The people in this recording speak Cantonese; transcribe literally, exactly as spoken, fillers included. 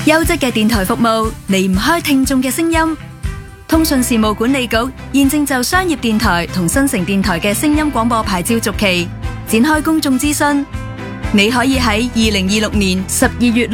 優質嘅電台服務離唔開聽眾嘅聲音。通訊事務管理局現正就商業電台同新城電台嘅聲音廣播牌照續期展開公眾諮詢。你可以喺二零二六年十二月